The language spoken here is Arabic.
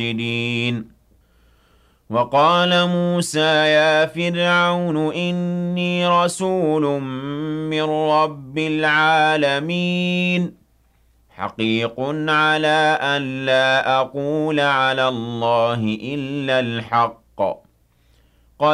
وقال موسى يا فرعون إني رسول من رب العالمين حقيق على أن لا أقول على الله إلا الحق